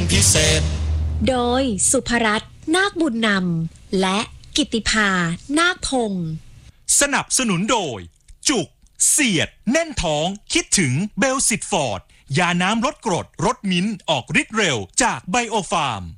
พิเศษโดยสุภรัตน์นาคบุญนำและกิตติภานาคพงศ์สนับสนุนโดยจุกเสียดแน่นท้องคิดถึงเบลซิตฟอร์ดยาน้ำลดกรดรสมิ้นท์ออกฤทธิ์เร็วจากไบโอฟาร์ม